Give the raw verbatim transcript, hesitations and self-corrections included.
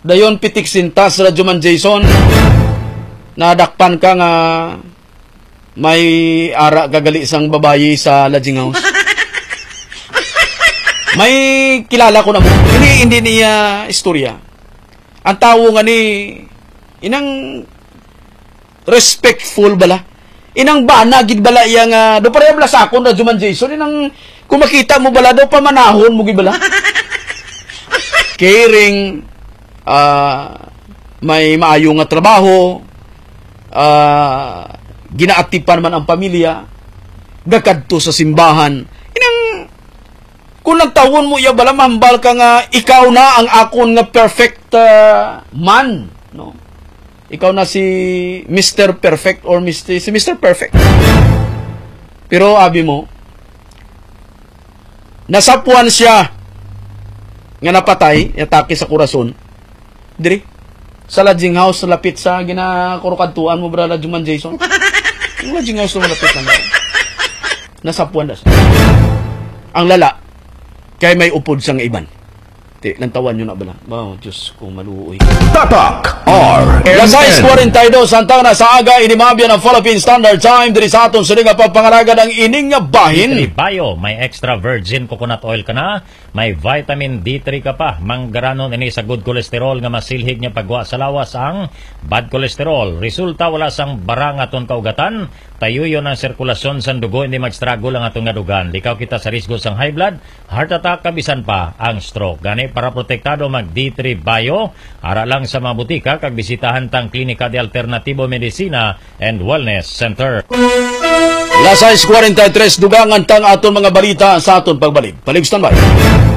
Dayon pitik sintas Radyo Man Jason. Nadakpan ka nga may ara gagali isang babayi sa lodging house. May kilala ko na mo. Hindi, hindi niya istorya. Ang tawo nga ni inang respectful bala. Inang bana gid bala iya nga do pareha bala sa akon Radyo Man Jason. Inang kung makita mo bala do pamanahon mo gid bala. Caring, uh, may maayo nga trabaho, uh, ginaaktipan man ang pamilya, gakadto sa simbahan. Inang kung nagtawon mo iya bala mahambal ka nga ikaw na ang akon nga perfect uh, man, no? Ikaw na si Mister Perfect or Mister si Mister Perfect. Pero abi mo nasapuan siya nga napatay, atake sa kurason. Diri sa lodging house lapit sa ginakurukantuan mo bra Radyo Man Jason. Ang lodging house mo lapit na. Nasapuan na siya. Ang lala kay may upod sang iban. Ti lantawan nyo na bala. Oh, Diyos ko maluoy. Tatak R N N. Lasais forty-two santang na sa aga inimabyan ng Philippine Standard Time diri sa aton sini nga pagpangaragad ang ining nga bahin. D three Bio, may extra virgin coconut oil ka na, may vitamin D three ka pa. Manggaranon ini sa good cholesterol nga masilhig niya pagwa sa lawas ang bad cholesterol. Resulta wala sang barang aton kaugatan, tayuyo ng sirkulasyon sa dugo, hindi mag-struggle ang atong dugan. Likaw kita sa risgo sang high blood, heart attack, kabisan pa ang stroke. Gani para protektado mag D three Bio, ara lang sa mga butika kag bisitahan tang Klinika de Alternativo Medicina and Wellness Center. Lasais forty-three dugangan tang aton mga balita sa aton pagbalik. Palig standby.